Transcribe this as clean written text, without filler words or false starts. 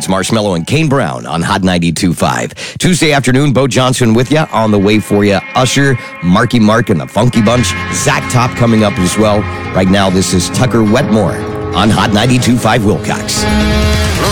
Marshmello and Kane Brown on Hot 92.5. Tuesday afternoon, Bo Johnson with you. On the way for you, Usher, Marky Mark and the Funky Bunch. Zach Top coming up as well. Right now, this is Tucker Wetmore on Hot 92.5 Wilcox.